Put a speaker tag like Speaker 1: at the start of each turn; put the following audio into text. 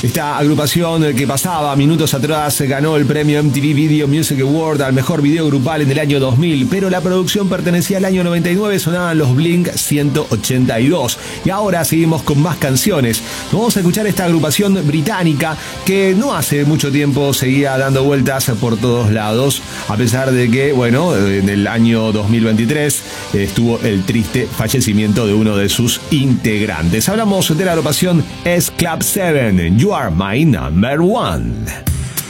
Speaker 1: Esta agrupación que pasaba minutos atrás ganó el premio MTV Video Music Award al mejor video grupal en el año 2000, pero la producción pertenecía al año 99, sonaban los Blink 182. Y ahora seguimos con más canciones. Vamos a escuchar esta agrupación británica que no hace mucho tiempo seguía dando vueltas por todos lados, a pesar de que, bueno, en el año 2023 estuvo el triste fallecimiento de uno de sus integrantes. Hablamos de la agrupación S Club 7, You Are My Number One.